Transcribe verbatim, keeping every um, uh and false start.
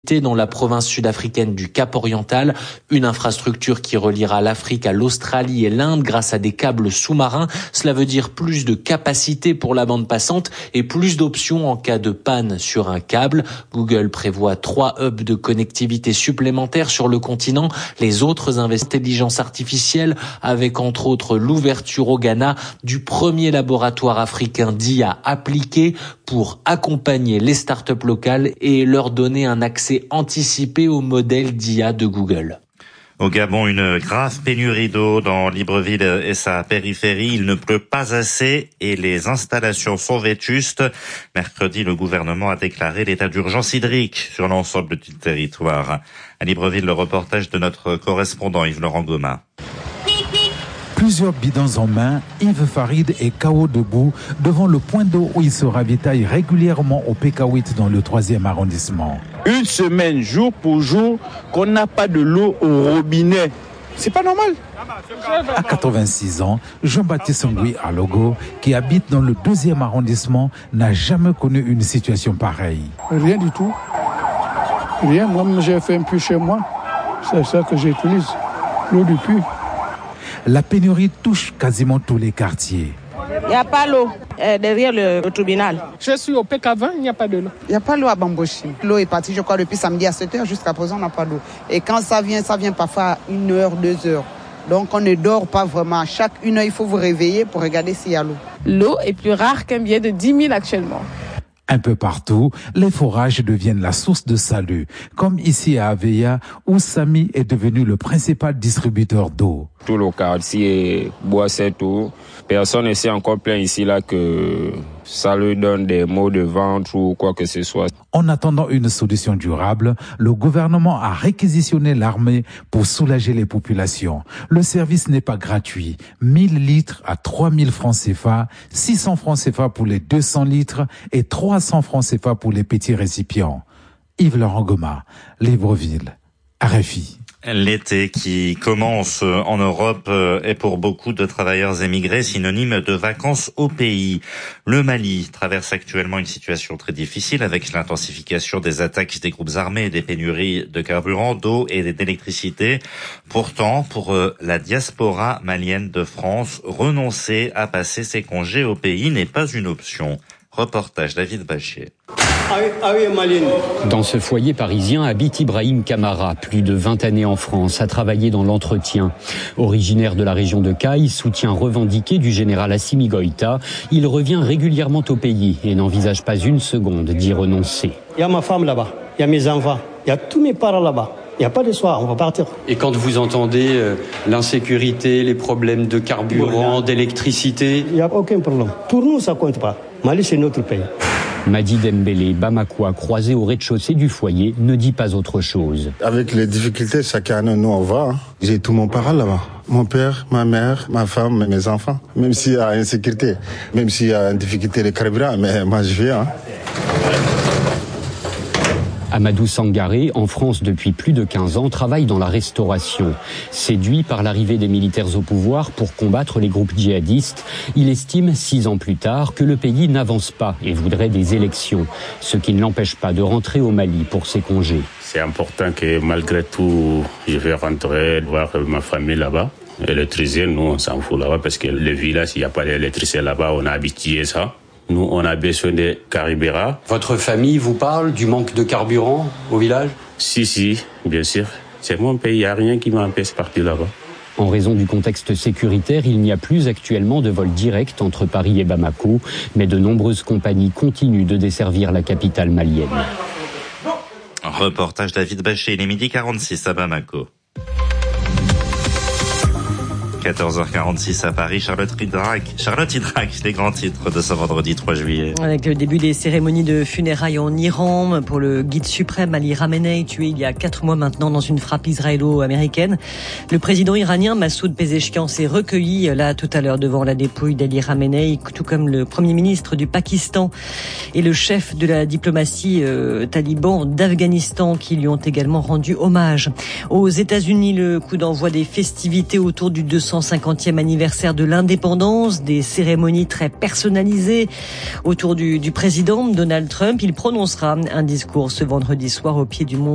connectivité dans la province sud-africaine du Cap-Oriental, une infrastructure qui reliera l'Afrique à l'Australie et l'Inde grâce à des câbles sous-marins. Cela veut dire plus de capacité pour la bande passante et plus d'options en cas de panne sur un câble. Google prévoit trois hubs de connectivité supplémentaires sur le continent. Les autres investissent en intelligence artificielle avec entre autres l'ouverture au Ghana du premier laboratoire africain d'I A appliqué pour accompagner les startups locales et leur donner un accès anticipé au modèle d'I A de Google. Au Gabon, une grave pénurie d'eau dans Libreville et sa périphérie. Il ne pleut pas assez et les installations sont vétustes. Mercredi, le gouvernement a déclaré l'état d'urgence hydrique sur l'ensemble du territoire. À Libreville, le reportage de notre correspondant Yves-Laurent Goma. Plusieurs bidons en main, Yves Farid est K O debout devant le point d'eau où il se ravitaille régulièrement au P K huit dans le troisième arrondissement. Une semaine, jour pour jour, qu'on n'a pas de l'eau au robinet. C'est pas normal. À quatre-vingt-six ans, Jean-Baptiste Ngui Alogo, qui habite dans le deuxième arrondissement, n'a jamais connu une situation pareille. Rien du tout. Rien. Moi, j'ai fait un puits chez moi. C'est ça que j'utilise. L'eau du puits. La pénurie touche quasiment tous les quartiers. Il n'y a pas l'eau euh, derrière le, le tribunal. Je suis au P K vingt, il n'y a pas de l'eau. Il n'y a pas l'eau à Bamboshi. L'eau est partie, je crois, depuis samedi à sept heures. Jusqu'à présent, on n'a pas d'eau. Et quand ça vient, ça vient parfois à une heure, deux heures. Donc on ne dort pas vraiment. Chaque une heure, il faut vous réveiller pour regarder s'il y a l'eau. L'eau est plus rare qu'un billet de dix mille actuellement. Un peu partout, les forages deviennent la source de salut, comme ici à Aveya, où Samy est devenu le principal distributeur d'eau. Tout le quartier boit cette eau. Personne ne s'est encore plaint ici là que ça lui donne des maux de ventre ou quoi que ce soit. En attendant une solution durable, le gouvernement a réquisitionné l'armée pour soulager les populations. Le service n'est pas gratuit. mille litres à trois mille francs C F A, six cents francs C F A pour les deux cents litres et trois cents francs C F A pour les petits récipients. Yves-Laurent Goma, Libreville, R F I. L'été qui commence en Europe est pour beaucoup de travailleurs émigrés synonyme de vacances au pays. Le Mali traverse actuellement une situation très difficile avec l'intensification des attaques des groupes armés et des pénuries de carburant, d'eau et d'électricité. Pourtant, pour la diaspora malienne de France, renoncer à passer ses congés au pays n'est pas une option. Reportage David Bachier. Dans ce foyer parisien habite Ibrahim Kamara, plus de vingt années en France, a travaillé dans l'entretien. Originaire de la région de Caille, soutien revendiqué du général Assimi Goïta, il revient régulièrement au pays et n'envisage pas une seconde d'y renoncer. Il y a ma femme là-bas, il y a mes enfants, il y a tous mes parents là-bas. Il n'y a pas de soir, on va partir. Et quand vous entendez euh, l'insécurité, les problèmes de carburant, d'électricité... Il n'y a aucun problème. Pour nous, ça ne compte pas. Mali, c'est notre pays. Madi Dembélé, Bamakoua, croisé au rez-de-chaussée du foyer, ne dit pas autre chose. Avec les difficultés, chacun de nous, on va. J'ai tout mon parent là-bas. Mon père, ma mère, ma femme, mes enfants. Même s'il y a insécurité, même s'il y a une difficulté de carburant, mais moi je viens. Hein. Amadou Sangaré, en France depuis plus de quinze ans, travaille dans la restauration. Séduit par l'arrivée des militaires au pouvoir pour combattre les groupes djihadistes, il estime, six ans plus tard, que le pays n'avance pas et voudrait des élections, ce qui ne l'empêche pas de rentrer au Mali pour ses congés. C'est important que malgré tout, je vais rentrer voir ma famille là-bas. Électricité, nous, on s'en fout là-bas parce que le village, il n'y a pas d'électricité là-bas, on a habitué ça. Nous, on a besoin de carburant. Votre famille vous parle du manque de carburant au village ? Si, si, bien sûr. C'est mon pays, il n'y a rien qui m'empêche de partir là-bas. En raison du contexte sécuritaire, il n'y a plus actuellement de vol direct entre Paris et Bamako, mais de nombreuses compagnies continuent de desservir la capitale malienne. Reportage David Baché, il est midi quarante-six à Bamako. quatorze heures quarante-six à Paris, Charlotte Hydrac. Charlotte Hydrac, les grands titres de ce vendredi trois juillet. Avec le début des cérémonies de funérailles en Iran pour le guide suprême Ali Khamenei, tué il y a quatre mois maintenant dans une frappe israélo-américaine. Le président iranien Massoud Pezeshkian s'est recueilli là tout à l'heure devant la dépouille d'Ali Khamenei, tout comme le premier ministre du Pakistan et le chef de la diplomatie euh, taliban d'Afghanistan qui lui ont également rendu hommage. Aux États-Unis, le coup d'envoi des festivités autour du deux cent cinquantième anniversaire de l'indépendance, des cérémonies très personnalisées autour du, du président Donald Trump. Il prononcera un discours ce vendredi soir au pied du mont